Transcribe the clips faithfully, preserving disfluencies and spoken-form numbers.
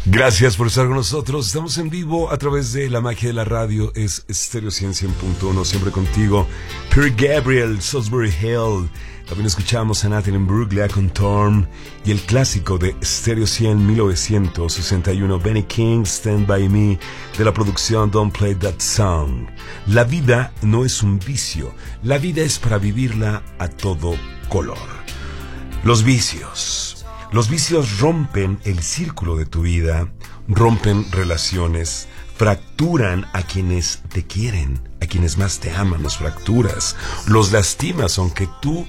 Gracias por estar con nosotros. Estamos en vivo a través de la magia de la radio. Es Stereo cien punto uno, siempre contigo. Peter Gabriel, Salisbury Hill. También escuchamos a Natalie Imbruglia con Torm. Y el clásico de Stereo cien, mil novecientos sesenta y uno, Benny King, Stand By Me, de la producción Don't Play That Song. La vida no es un vicio. La vida es para vivirla a todo color. Los vicios. Los vicios rompen el círculo de tu vida, rompen relaciones, fracturan a quienes te quieren, a quienes más te aman, los fracturas, los lastimas, aunque tú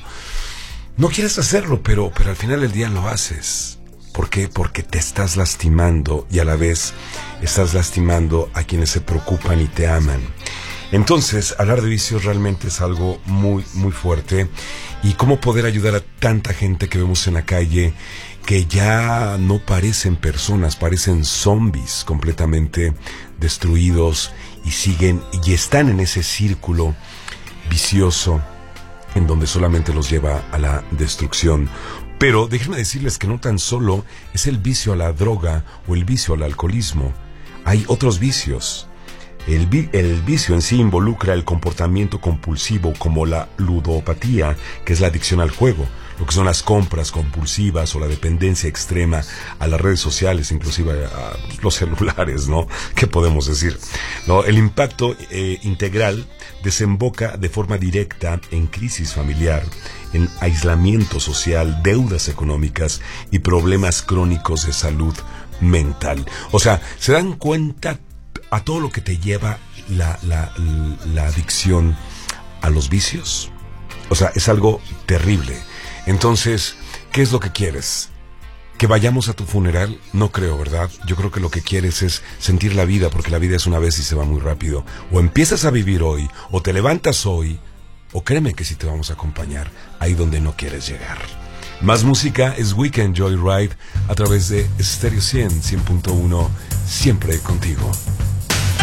no quieras hacerlo, pero, pero al final del día lo haces. ¿Por qué? Porque te estás lastimando y a la vez estás lastimando a quienes se preocupan y te aman. Entonces, hablar de vicios realmente es algo muy, muy fuerte. Y cómo poder ayudar a tanta gente que vemos en la calle que ya no parecen personas, parecen zombies completamente destruidos y siguen y están en ese círculo vicioso en donde solamente los lleva a la destrucción. Pero déjenme decirles que no tan solo es el vicio a la droga o el vicio al alcoholismo, hay otros vicios. El, vi- el vicio en sí involucra el comportamiento compulsivo como la ludopatía, que es la adicción al juego, lo que son las compras compulsivas o la dependencia extrema a las redes sociales, inclusive a los celulares, ¿no? ¿Qué podemos decir? ¿No? El impacto eh, integral desemboca de forma directa en crisis familiar, en aislamiento social, deudas económicas y problemas crónicos de salud mental. O sea, ¿se dan cuenta a todo lo que te lleva la, la, la adicción a los vicios? O sea, es algo terrible. Entonces, ¿qué es lo que quieres? ¿Que vayamos a tu funeral? No creo, ¿verdad? Yo creo que lo que quieres es sentir la vida, porque la vida es una vez y se va muy rápido. O empiezas a vivir hoy, o te levantas hoy, o créeme que sí te vamos a acompañar ahí donde no quieres llegar. Más música es Weekend Joyride a través de Stereo cien, cien punto uno, siempre contigo.